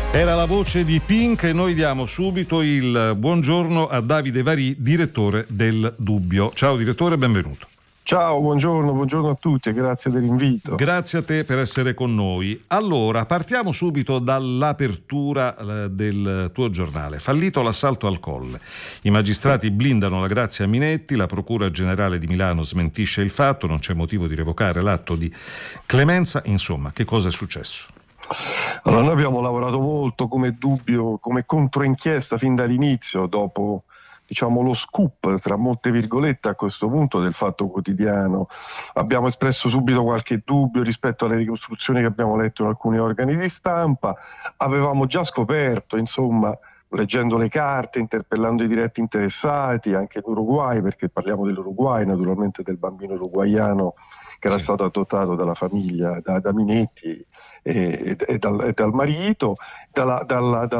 Era la voce di Pink e noi diamo subito il buongiorno a Davide Varì, direttore del Dubbio. Ciao direttore, benvenuto. Ciao, buongiorno a tutti e grazie dell'invito. Grazie a te per essere con noi. Allora, partiamo subito dall'apertura del tuo giornale. Fallito l'assalto al Colle. I magistrati blindano la grazia a Minetti, la Procura Generale di Milano smentisce il fatto, non c'è motivo di revocare l'atto di clemenza. Insomma, che cosa è successo? Allora, noi abbiamo lavorato molto come Dubbio, come controinchiesta fin dall'inizio, dopo lo scoop, tra molte virgolette, a questo punto del Fatto Quotidiano. Abbiamo espresso subito qualche dubbio rispetto alle ricostruzioni che abbiamo letto in alcuni organi di stampa. Avevamo già scoperto, insomma, leggendo le carte, interpellando i diretti interessati, anche l'Uruguay, perché parliamo dell'Uruguay, naturalmente del bambino uruguaiano che era stato adottato dalla famiglia, da Minetti e dal marito, dalla